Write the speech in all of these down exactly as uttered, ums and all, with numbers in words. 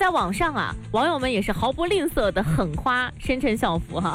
在网上啊，网友们也是毫不吝啬的狠夸深圳校服哈。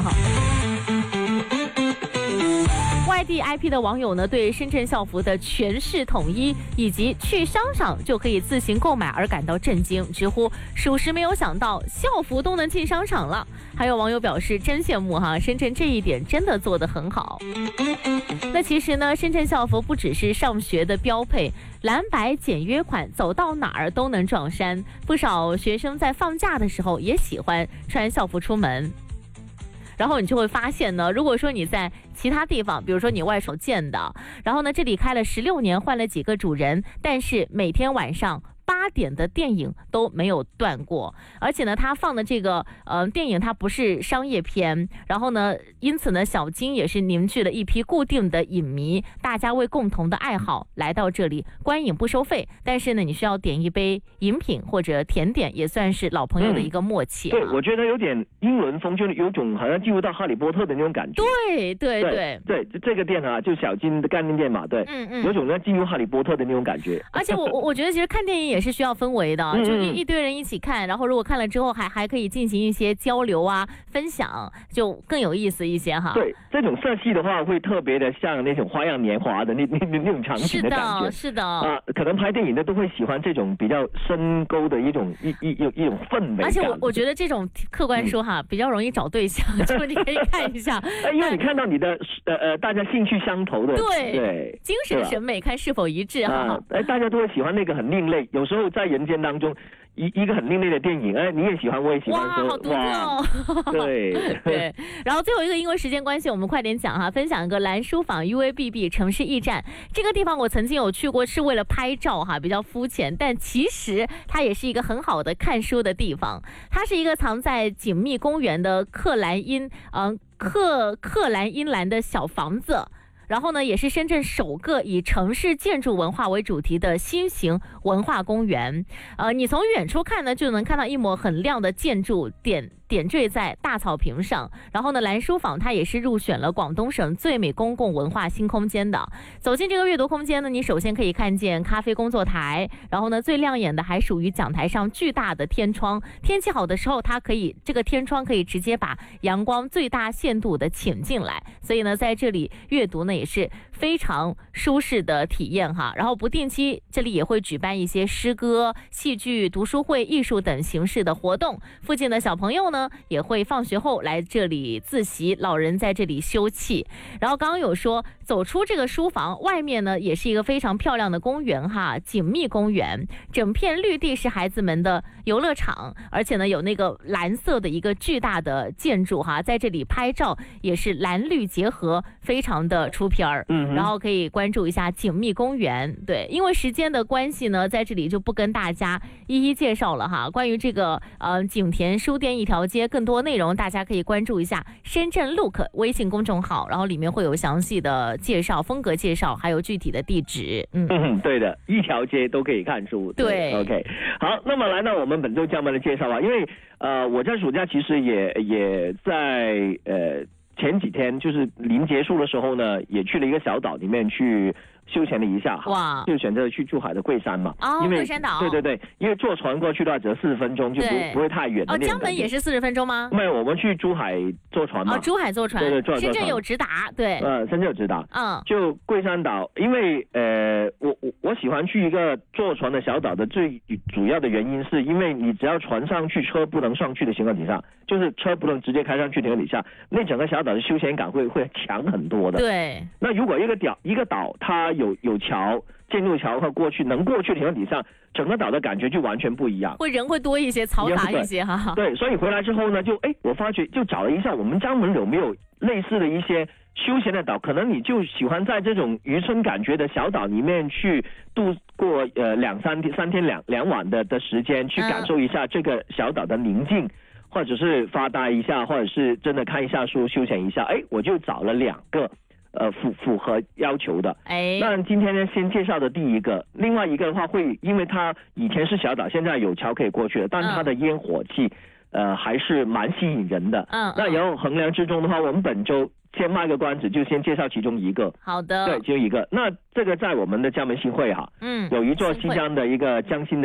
外地 I P 的网友呢，对深圳校服的全市统一以及去商场就可以自行购买而感到震惊，直呼属实没有想到校服都能进商场了。还有网友表示真羡慕哈，深圳这一点真的做得很好。那其实呢，深圳校服不只是上学的标配，蓝白简约款走到哪儿都能撞衫，不少学生在放假的时候也喜欢穿校服出门。然后你就会发现呢，如果说你在其他地方，比如说你外手建的，然后呢这里开了十六年，换了几个主人，但是每天晚上八点的电影都没有断过，而且呢，他放的这个呃电影它不是商业片，然后呢，因此呢，小金也是凝聚了一批固定的影迷，大家为共同的爱好来到这里观影不收费，但是呢，你需要点一杯饮品或者甜点，也算是老朋友的一个默契、啊嗯。对，我觉得有点英伦风，就是有种好像进入到哈利波特的那种感觉。 对对对对，对这个店啊，就小金的概念店嘛，对，嗯嗯，有种呢进入哈利波特的那种感觉。 而且我我我觉得其实看电影也是需要氛围的， 嗯、 就一一堆人一起看，然后如果看了之后还还可以进行一些交流啊、分享，就更有意思一些哈。 对，这种色系的话会特别的像那种花样年华的那那那那种场景的感觉。 是的，是的。 啊，可能拍电影的都会喜欢这种比较深沟的一种一一一一种氛围感。 而且我我觉得这种客观说哈、嗯，比较容易找对象，就你可以看一下， 因为你看到你的呃呃大家兴趣相投的， 对对， 精神审美看是否一致哈。 哎、啊，大家都会喜欢那个很另类，有时候在人间当中。一一个很另类的电影，哎，你也喜欢，我也喜欢。 哇，好独特哦！ 对对。然后最后一个，因为时间关系，我们快点讲哈，分享一个蓝书坊 U A B B 城市驿站这个地方，我曾经有去过，是为了拍照哈，比较肤浅，但其实它也是一个很好的看书的地方。它是一个藏在紧密公园的克兰因，嗯、呃，克克兰因兰的小房子。然后呢，也是深圳首个以城市建筑文化为主题的新型文化公园。呃，你从远处看呢，就能看到一抹很亮的建筑点点缀在大草坪上。然后呢，蓝书坊它也是入选了广东省最美公共文化新空间的。走进这个阅读空间呢，你首先可以看见咖啡工作台，然后呢，最亮眼的还属于讲台上巨大的天窗。天气好的时候，它可以这个天窗可以直接把阳光最大限度的请进来，所以呢，在这里阅读呢也是非常舒适的体验哈。然后不定期这里也会举办一些诗歌、戏剧、读书会、艺术等形式的活动。附近的小朋友呢也会放学后来这里自习，老人在这里休憩。然后刚刚有说走出这个书房外面呢也是一个非常漂亮的公园哈，紧密公园，整片绿地是孩子们的游乐场，而且呢有那个蓝色的一个巨大的建筑哈，在这里拍照也是蓝绿结合，非常的出片儿。嗯，然后可以关注一下紧密公园。对，因为时间的关系呢，在这里就不跟大家一一介绍了哈。关于这个呃景田书店一条街更多内容，大家可以关注一下深圳 Look 微信公众号，然后里面会有详细的介绍、风格介绍，还有具体的地址。嗯， 嗯对的，一条街都可以看书。 对 ，OK， 好，那么来到我们本周嘉宾的介绍啊，因为呃我在暑假其实也也在呃。前几天就是临结束的时候呢，也去了一个小岛里面去休闲了一下哈，哇，就选择去珠海的桂山嘛， 哦， 因为桂山岛， 对对对，因为坐船过去的话只要四十分钟，就不不会太远的那种。 哦，江门也是四十分钟吗？ 没有，我们去珠海坐船嘛。 哦，珠海坐船， 对对，坐深圳有直达，对， 呃，深圳有直达， 嗯， 就桂山岛，因为呃，我我我喜欢去一个坐船的小岛的最主要的原因，是因为你只要船上去，车不能上去的情况底下，就是车不能直接开上去的情况底下，那整个小岛的休闲感会会强很多的。 对， 那如果一个岛一个岛它有有桥。进入桥和过去能过去的情况底下，整个岛的感觉就完全不一样， 会人会多一些，嘈杂一些哈。 对，所以回来之后呢，就哎，我发觉就找了一下我们江门有没有类似的一些休闲的岛，可能你就喜欢在这种渔村感觉的小岛里面去度过呃两三天三天两两晚的的时间，去感受一下这个小岛的宁静。嗯，或者是发呆一下，或者是真的看一下书休闲一下，哎，我就找了两个。呃，符符合要求的。哎，那今天呢，先介绍的第一个，另外一个的话会，因为它以前是小岛，现在有桥可以过去了，但它的烟火气，嗯、呃，还是蛮吸引人的。嗯，那然后衡量之中的话，我们本周先卖个关子，就先介绍其中一个。 好的。 对，其中一个。那这个在我们的江门新会哈，嗯，有一座新疆的一个江心的。